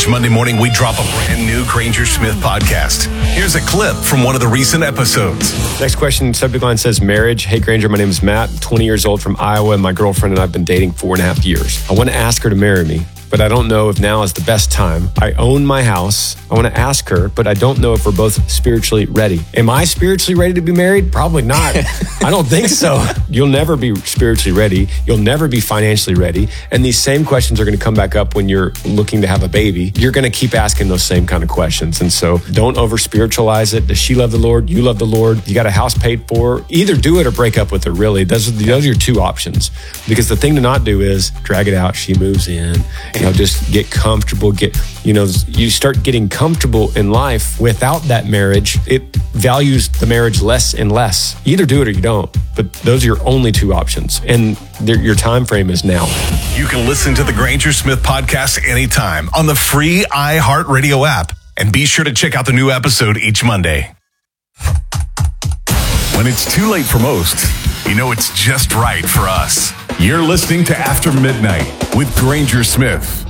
Each Monday morning, we drop a brand new Granger Smith podcast. Here's a clip from one of the recent episodes. Next question, subject line says marriage. Hey, Granger, my name is Matt, 20 years old from Iowa, and my girlfriend and I have been dating 4.5 years. I want to ask her to marry me, but I don't know if now is the best time. I own my house. I want to ask her, but I don't know if we're both spiritually ready. Am I spiritually ready to be married? Probably not. I don't think so. You'll never be spiritually ready. You'll never be financially ready. And these same questions are going to come back up when you're looking to have a baby. You're going to keep asking those same kind of questions. And so don't over spiritualize it. Does she love the Lord? You love the Lord? You got a house paid for? Either do it or break up with her, really. Those are your two options. Because the thing to not do is drag it out. She moves in. Just get comfortable. You start getting comfortable in life without that marriage. It values the marriage less and less. You either do it or you don't. But those are your only two options. And your time frame is now. You can listen to the Granger Smith podcast anytime on the free iHeartRadio app. And be sure to check out the new episode each Monday. When it's too late for most, you know it's just right for us. You're listening to After Midnight with Granger Smith.